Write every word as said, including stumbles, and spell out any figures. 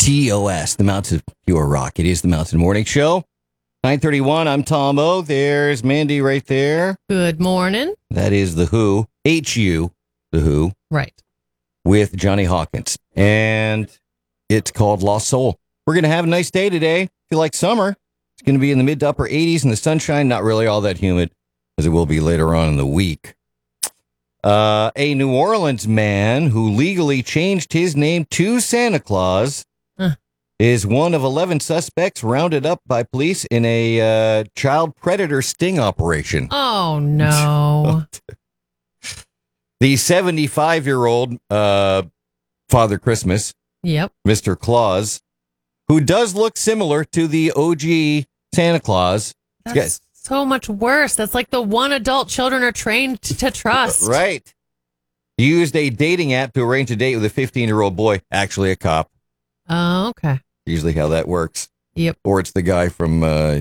T O S, the Mountain of Pure Rock. It is the Mountain Morning Show. nine thirty-one, I'm Tom O. There's Mandy right there. Good morning. That is The Who, H U, The Who. Right. With Johnny Hawkins. And it's called Lost Soul. We're going to have a nice day today. Feel like summer. It's going to be in the mid to upper eighties in the sunshine. Not really all that humid, as it will be later on in the week. Uh, a New Orleans man who legally changed his name to Santa Claus huh. is one of eleven suspects rounded up by police in a uh, child predator sting operation. Oh, no. The seventy-five-year-old uh, Father Christmas, yep, Mister Claus, who does look similar to the O G Santa Claus. That's so much worse. That's like the one adult children are trained to trust. Right. Used a dating app to arrange a date with a fifteen-year-old boy, actually a cop. Oh, okay. Usually how that works. Yep. Or it's the guy from... Uh,